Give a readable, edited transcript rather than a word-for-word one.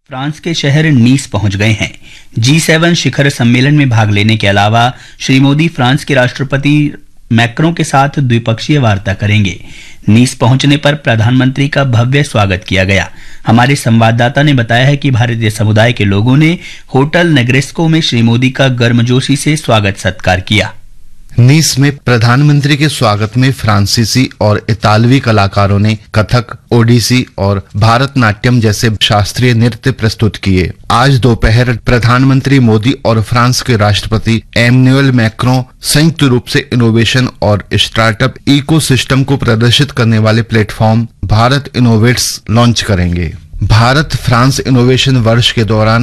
France के शहर नीस पहुंच गए हैं। G7 शिखर सम्मेलन में भाग लेने के अलावा श्री मोदी फ्रांस के राष्ट्रपति मैक्रों के साथ द्विपक्षीय वार्ता करेंगे। नीस पहुंचने पर प्रधानमंत्री का भव्य स्वागत किया गया। हमारे संवाददाता ने बताया है कि भारतीय समुदाय के लोगों ने होटल नेग्रेस्को में श्री मोदी का गर्मजोशी से स्वागत सत्कार किया। नीस में प्रधानमंत्री के स्वागत में फ्रांसीसी और इतालवी कलाकारों ने कथक, ओडिसी और भारतनाट्यम जैसे शास्त्रीय नृत्य प्रस्तुत किए। आज दोपहर प्रधानमंत्री मोदी और फ्रांस के राष्ट्रपति एमैनुएल मैक्रों संयुक्त रूप से इनोवेशन और स्टार्टअप इकोसिस्टम को प्रदर्शित करने वाले प्लेटफॉर्म भारत इनोवेट्स लॉन्च करेंगे। भारत फ्रांस इनोवेशन वर्ष के दौरान